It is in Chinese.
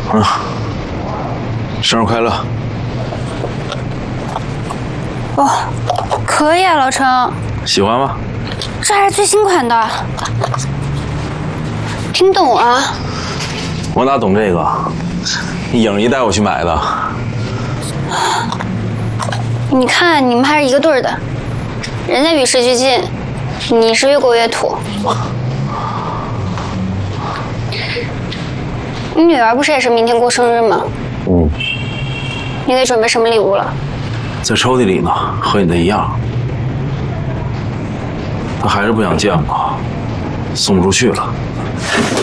生日快乐！ 哦，可以啊，老程。 喜欢吗？ 这还是最新款的，听懂啊？ 我哪懂这个？影一带我去买的。 你看，你们还是一个队儿的，人家与时俱进，你是越过越土。你女儿不是也是明天过生日吗？你给准备什么礼物了？ 在抽屉里呢，和你的一样。她还是不想见我，送不出去了。